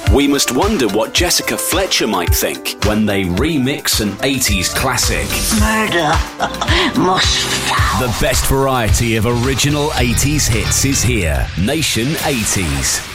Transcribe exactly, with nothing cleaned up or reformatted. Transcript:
We must wonder what Jessica Fletcher might think when they remix an eighties classic. Murder must fall. The best variety of original eighties hits is here. Nation eighties.